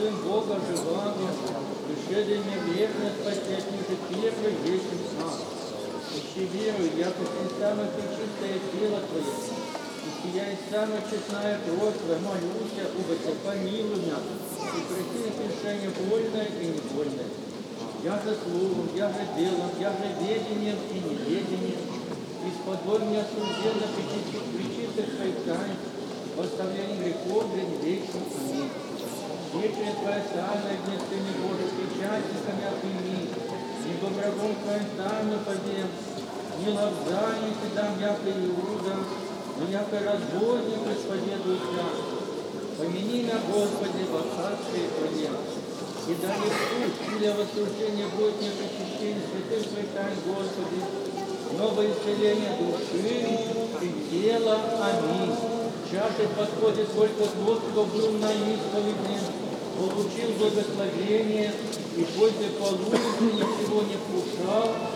Сын Бога живаго, пришедший мне верно спасет, ниже первый вечный сам. Ищи верую, яко ты самое пречистое тело Твое, и сия и самая честная кровь Твоя, молюся, убо помилуй меня, и прости решение вольное и невольное. Я же словом, я же делом, я же ведением и неведением, исподволь меня судил на причистых Твоих таинств, оставление грехов для вечных. Аминь. Вечная Твоя тайна, где Сыне Божий, печатниками отмени, ибо врагом Твоим тайну подем, не лобзание Ты дам, яко Иуда, но яко разбойник исповедует я. Помяни на Господи во царстве Твоем, и да не суд, или воссуждение будет не причащение святых Твоих тайн, Господи, новое исцеление души и тела. Аминь. Чаша подходит только к Господу, был на исповедне, получил благословение, и после полудня ничего не вкушал,